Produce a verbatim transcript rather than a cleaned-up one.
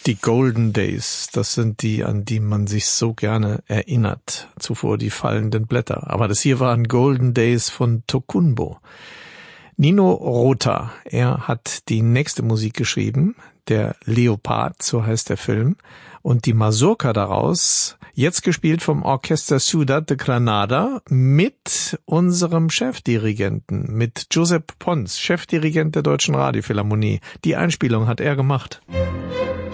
Die Golden Days, das sind die, an die man sich so gerne erinnert. Zuvor die fallenden Blätter. Aber das hier waren Golden Days von Tokunboh. Nino Rota, er hat die nächste Musik geschrieben, der Leopard, so heißt der Film, und die Mazurka daraus, jetzt gespielt vom Orchester Ciudad de Granada mit unserem Chefdirigenten, mit Josep Pons, Chefdirigent der Deutschen Radiophilharmonie. Die Einspielung hat er gemacht.